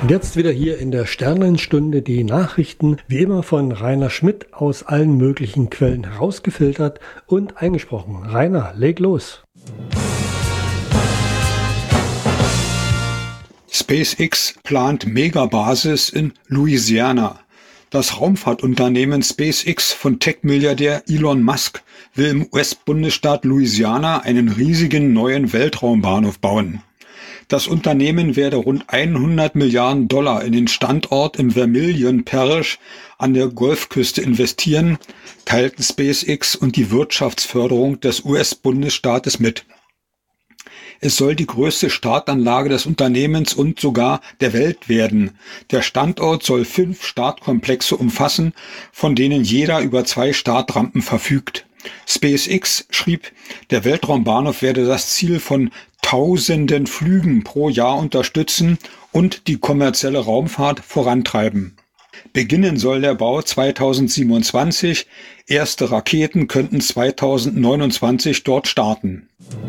Und jetzt wieder hier in der Sternenstunde die Nachrichten, wie immer von Rainer Schmidt aus allen möglichen Quellen herausgefiltert und eingesprochen. Rainer, leg los. SpaceX plant Megabasis in Louisiana. Das Raumfahrtunternehmen SpaceX von Tech-Milliardär Elon Musk will im US-Bundesstaat Louisiana einen riesigen neuen Weltraumbahnhof bauen. Das Unternehmen werde rund 100 Milliarden Dollar in den Standort im Vermilion Parish an der Golfküste investieren, teilten SpaceX und die Wirtschaftsförderung des US-Bundesstaates mit. Es soll die größte Startanlage des Unternehmens und sogar der Welt werden. Der Standort soll 5 Startkomplexe umfassen, von denen jeder über 2 Startrampen verfügt. SpaceX schrieb, der Weltraumbahnhof werde das Ziel von Tausenden Flügen pro Jahr unterstützen und die kommerzielle Raumfahrt vorantreiben. Beginnen soll der Bau 2027, erste Raketen könnten 2029 dort starten.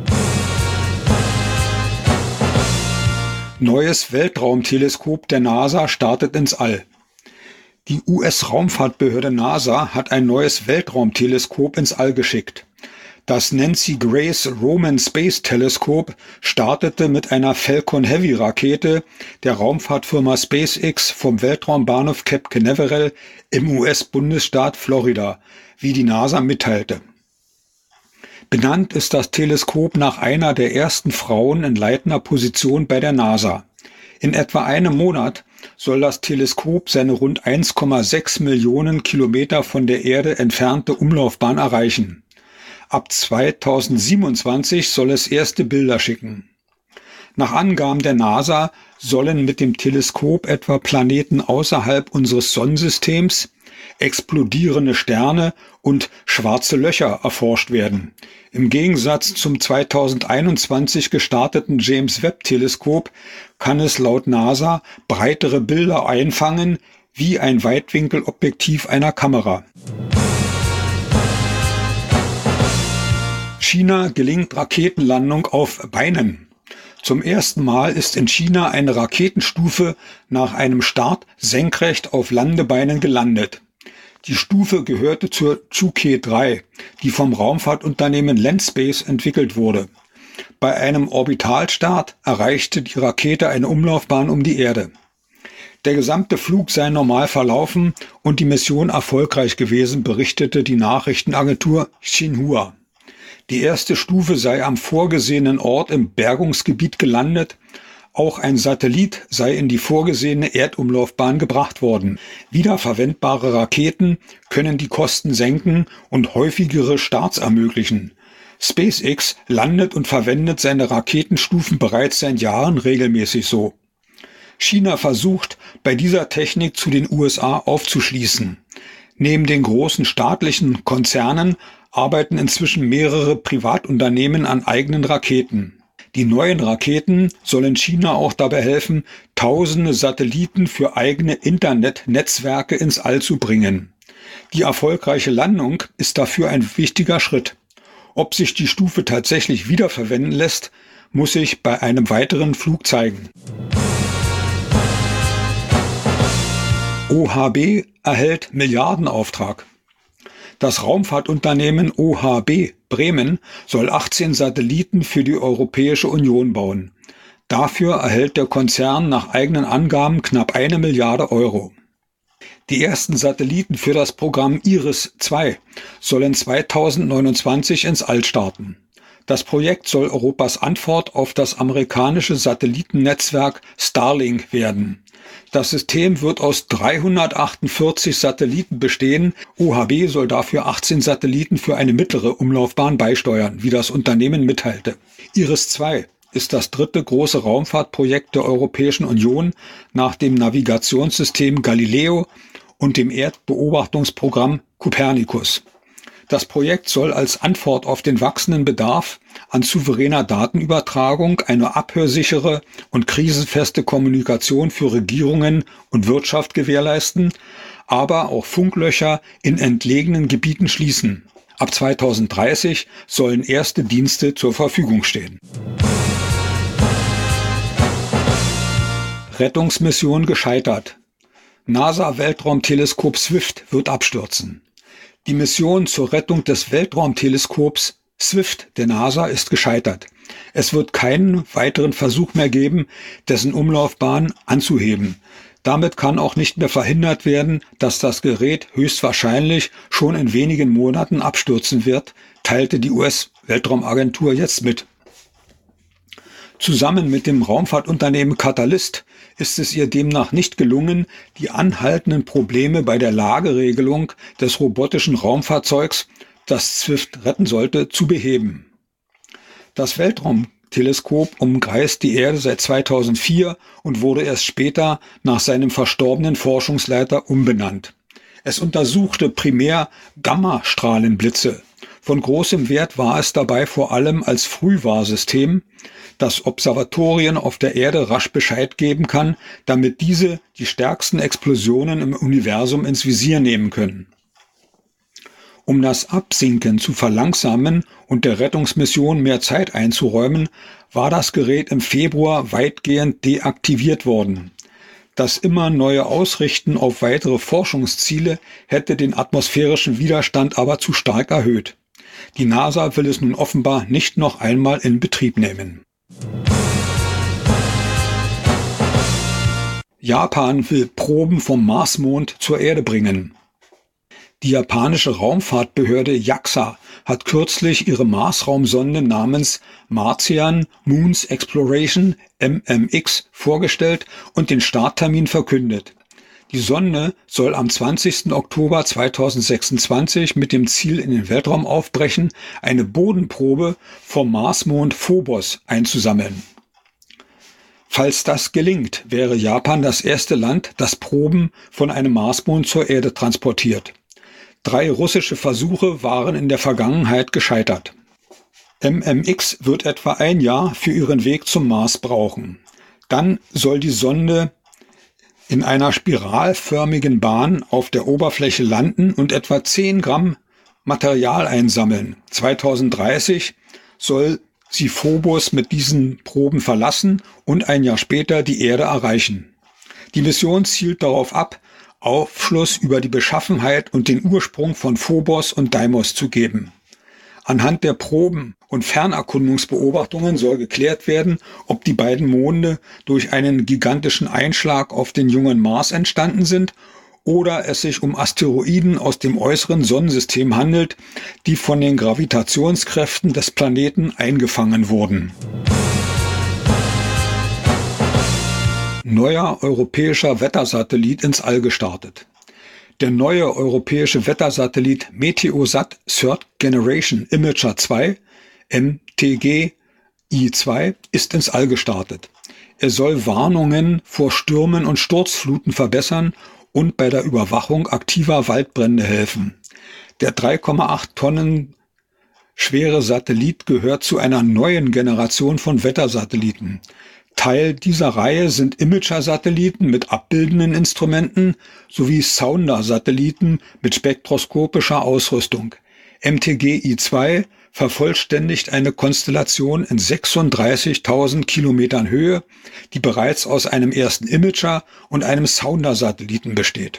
Neues Weltraumteleskop der NASA startet ins All. Die US-Raumfahrtbehörde NASA hat ein neues Weltraumteleskop ins All geschickt. Das Nancy Grace Roman Space Telescope startete mit einer Falcon Heavy Rakete der Raumfahrtfirma SpaceX vom Weltraumbahnhof Cape Canaveral im US-Bundesstaat Florida, wie die NASA mitteilte. Benannt ist das Teleskop nach einer der ersten Frauen in leitender Position bei der NASA. In etwa einem Monat soll das Teleskop seine rund 1,6 Millionen Kilometer von der Erde entfernte Umlaufbahn erreichen. Ab 2027 soll es erste Bilder schicken. Nach Angaben der NASA sollen mit dem Teleskop etwa Planeten außerhalb unseres Sonnensystems, explodierende Sterne und schwarze Löcher erforscht werden. Im Gegensatz zum 2021 gestarteten James-Webb-Teleskop kann es laut NASA breitere Bilder einfangen, wie ein Weitwinkelobjektiv einer Kamera. China gelingt Raketenlandung auf Beinen. Zum ersten Mal ist in China eine Raketenstufe nach einem Start senkrecht auf Landebeinen gelandet. Die Stufe gehörte zur Zhuke 3, die vom Raumfahrtunternehmen Landspace entwickelt wurde. Bei einem Orbitalstart erreichte die Rakete eine Umlaufbahn um die Erde. Der gesamte Flug sei normal verlaufen und die Mission erfolgreich gewesen, berichtete die Nachrichtenagentur Xinhua. Die erste Stufe sei am vorgesehenen Ort im Bergungsgebiet gelandet. Auch ein Satellit sei in die vorgesehene Erdumlaufbahn gebracht worden. Wiederverwendbare Raketen können die Kosten senken und häufigere Starts ermöglichen. SpaceX landet und verwendet seine Raketenstufen bereits seit Jahren regelmäßig so. China versucht, bei dieser Technik zu den USA aufzuschließen. Neben den großen staatlichen Konzernen arbeiten inzwischen mehrere Privatunternehmen an eigenen Raketen. Die neuen Raketen sollen China auch dabei helfen, tausende Satelliten für eigene Internetnetzwerke ins All zu bringen. Die erfolgreiche Landung ist dafür ein wichtiger Schritt. Ob sich die Stufe tatsächlich wiederverwenden lässt, muss sich bei einem weiteren Flug zeigen. OHB erhält Milliardenauftrag. Das Raumfahrtunternehmen OHB Bremen soll 18 Satelliten für die Europäische Union bauen. Dafür erhält der Konzern nach eigenen Angaben knapp 1 Milliarde Euro. Die ersten Satelliten für das Programm IRIS-2 sollen 2029 ins All starten. Das Projekt soll Europas Antwort auf das amerikanische Satellitennetzwerk Starlink werden. Das System wird aus 348 Satelliten bestehen. OHB soll dafür 18 Satelliten für eine mittlere Umlaufbahn beisteuern, wie das Unternehmen mitteilte. IRIS-2 ist das dritte große Raumfahrtprojekt der Europäischen Union nach dem Navigationssystem Galileo und dem Erdbeobachtungsprogramm Copernicus. Das Projekt soll als Antwort auf den wachsenden Bedarf an souveräner Datenübertragung eine abhörsichere und krisenfeste Kommunikation für Regierungen und Wirtschaft gewährleisten, aber auch Funklöcher in entlegenen Gebieten schließen. Ab 2030 sollen erste Dienste zur Verfügung stehen. Rettungsmission gescheitert. NASA-Weltraumteleskop Swift wird abstürzen. Die Mission zur Rettung des Weltraumteleskops Swift der NASA ist gescheitert. Es wird keinen weiteren Versuch mehr geben, dessen Umlaufbahn anzuheben. Damit kann auch nicht mehr verhindert werden, dass das Gerät höchstwahrscheinlich schon in wenigen Monaten abstürzen wird, teilte die US-Weltraumagentur jetzt mit. Zusammen mit dem Raumfahrtunternehmen Catalyst ist es ihr demnach nicht gelungen, die anhaltenden Probleme bei der Lageregelung des robotischen Raumfahrzeugs, das Swift retten sollte, zu beheben. Das Weltraumteleskop umkreist die Erde seit 2004 und wurde erst später nach seinem verstorbenen Forschungsleiter umbenannt. Es untersuchte primär Gammastrahlenblitze. Von großem Wert war es dabei vor allem als Frühwarnsystem, das Observatorien auf der Erde rasch Bescheid geben kann, damit diese die stärksten Explosionen im Universum ins Visier nehmen können. Um das Absinken zu verlangsamen und der Rettungsmission mehr Zeit einzuräumen, war das Gerät im Februar weitgehend deaktiviert worden. Das immer neue Ausrichten auf weitere Forschungsziele hätte den atmosphärischen Widerstand aber zu stark erhöht. Die NASA will es nun offenbar nicht noch einmal in Betrieb nehmen. Japan will Proben vom Marsmond zur Erde bringen. Die japanische Raumfahrtbehörde JAXA hat kürzlich ihre Marsraumsonde namens Martian Moons Exploration (MMX) vorgestellt und den Starttermin verkündet. Die Sonde soll am 20. Oktober 2026 mit dem Ziel in den Weltraum aufbrechen, eine Bodenprobe vom Marsmond Phobos einzusammeln. Falls das gelingt, wäre Japan das erste Land, das Proben von einem Marsmond zur Erde transportiert. 3 russische Versuche waren in der Vergangenheit gescheitert. MMX wird etwa ein Jahr für ihren Weg zum Mars brauchen. Dann soll die Sonde in einer spiralförmigen Bahn auf der Oberfläche landen und etwa 10 Gramm Material einsammeln. 2030 soll sie Phobos mit diesen Proben verlassen und ein Jahr später die Erde erreichen. Die Mission zielt darauf ab, Aufschluss über die Beschaffenheit und den Ursprung von Phobos und Deimos zu geben. Anhand der Proben und Fernerkundungsbeobachtungen soll geklärt werden, ob die beiden Monde durch einen gigantischen Einschlag auf den jungen Mars entstanden sind oder es sich um Asteroiden aus dem äußeren Sonnensystem handelt, die von den Gravitationskräften des Planeten eingefangen wurden. Neuer europäischer Wettersatellit ins All gestartet. Der neue europäische Wettersatellit Meteosat Third Generation Imager 2, MTG-I2, ist ins All gestartet. Er soll Warnungen vor Stürmen und Sturzfluten verbessern und bei der Überwachung aktiver Waldbrände helfen. Der 3,8 Tonnen schwere Satellit gehört zu einer neuen Generation von Wettersatelliten. Teil dieser Reihe sind Imager-Satelliten mit abbildenden Instrumenten sowie Sounder-Satelliten mit spektroskopischer Ausrüstung. MTG-I2 vervollständigt eine Konstellation in 36.000 Kilometern Höhe, die bereits aus einem ersten Imager und einem Sounder-Satelliten besteht.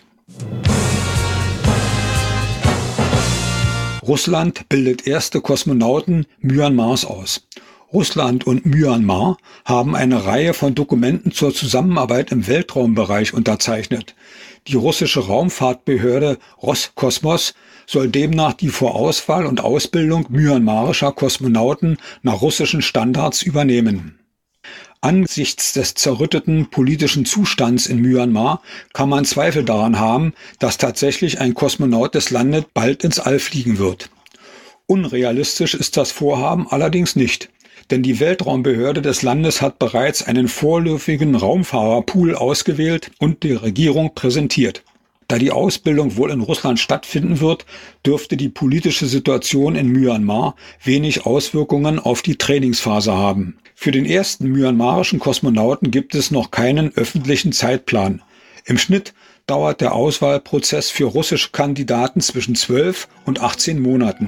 Russland bildet erste Kosmonauten Myanmars aus. Russland und Myanmar haben eine Reihe von Dokumenten zur Zusammenarbeit im Weltraumbereich unterzeichnet. Die russische Raumfahrtbehörde Roskosmos soll demnach die Vorauswahl und Ausbildung myanmarischer Kosmonauten nach russischen Standards übernehmen. Angesichts des zerrütteten politischen Zustands in Myanmar kann man Zweifel daran haben, dass tatsächlich ein Kosmonaut des Landes bald ins All fliegen wird. Unrealistisch ist das Vorhaben allerdings nicht. Denn die Weltraumbehörde des Landes hat bereits einen vorläufigen Raumfahrerpool ausgewählt und der Regierung präsentiert. Da die Ausbildung wohl in Russland stattfinden wird, dürfte die politische Situation in Myanmar wenig Auswirkungen auf die Trainingsphase haben. Für den ersten myanmarischen Kosmonauten gibt es noch keinen öffentlichen Zeitplan. Im Schnitt dauert der Auswahlprozess für russische Kandidaten zwischen 12 und 18 Monaten.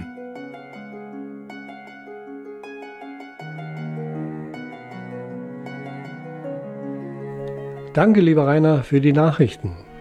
Danke, lieber Rainer, für die Nachrichten.